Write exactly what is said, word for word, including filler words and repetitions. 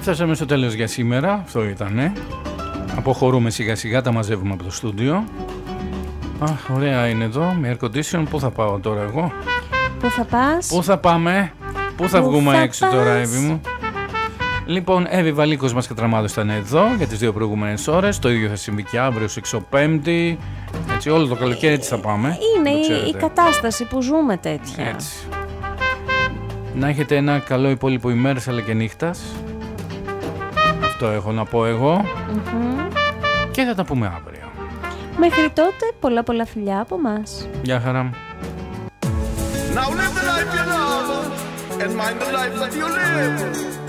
Φτάσαμε στο τέλος για σήμερα. Αυτό ήτανε. Αποχωρούμε σιγά σιγά, τα μαζεύουμε από το στούντιο. Αχ, ωραία είναι εδώ, με air condition. Πού θα πάω τώρα εγώ? Πού θα πας? Πού θα πάμε? Πού θα Πού βγούμε θα έξω πας? τώρα, Εύη μου? Λοιπόν, Εύη Βαλίκος μας Κατραμάδος ήταν εδώ για τις δύο προηγούμενες ώρες. Το ίδιο θα συμβεί και αύριο σε εξωπέμπτη. Έτσι, όλο το καλοκαίρι έτσι θα πάμε. Είναι η, η κατάσταση που ζούμε τέτοια. Έτσι. Να έχετε ένα καλό υπόλοιπο ημέρας αλλά και νύχτας. Αυτό έχω να πω εγώ. Mm-hmm. Και θα τα πούμε αύριο. Μέχρι τότε, πολλά πολλά φιλιά από μας. Γεια χαρά. Now live the life you love and mind the life that you live.